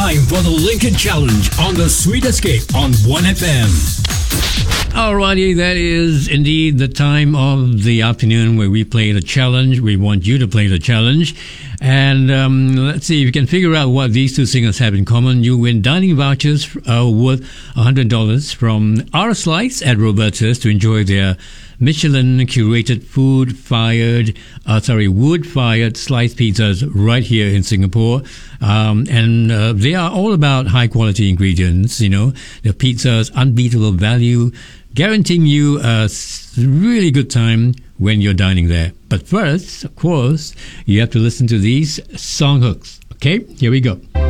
time for the Lincoln Challenge on the Sweet Escape on 1FM. Alrighty, that is indeed the time of the afternoon where we play the challenge. We want you to play the challenge. And let's see if you can figure out what these two singers have in common. You win dining vouchers worth $100 from R Slice at Roberta's to enjoy their Michelin curated wood-fired sliced pizzas right here in Singapore. And they are all about high quality ingredients. You know, the pizza's unbeatable value, guaranteeing you a really good time when you're dining there. But first, of course, you have to listen to these song hooks. Okay, here we go.